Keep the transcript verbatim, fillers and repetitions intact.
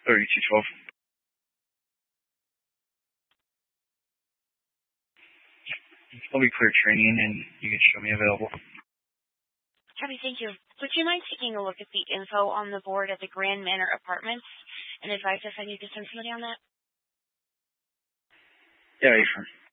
thirty-two twelve. I'll be clear training, and you can show me available. Copy, thank you. Would you mind taking a look at the info on the board at the Grand Manor Apartments and advise if I need to send somebody on that? Yeah, you're fine.